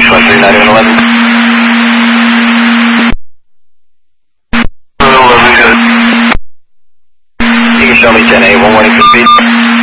613, not even 11. 11, good. You can show me 10-8, 1 warning for speed.